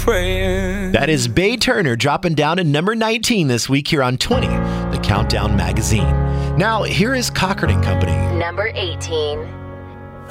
praying. That is Bay Turner dropping down to number 19 this week here on 20, the Countdown Magazine. Now, here is Cochran & Company. Number 18.